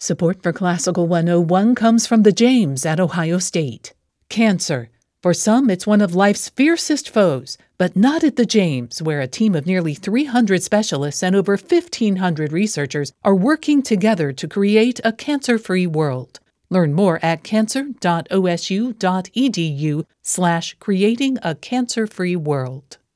Support for Classical 101 comes from the James at Ohio State. Cancer. For some, it's one of life's fiercest foes, but not at the James, where a team of nearly 300 specialists and over 1,500 researchers are working together to create a cancer-free world. Learn more at cancer.osu.edu/creatingacancer-free world.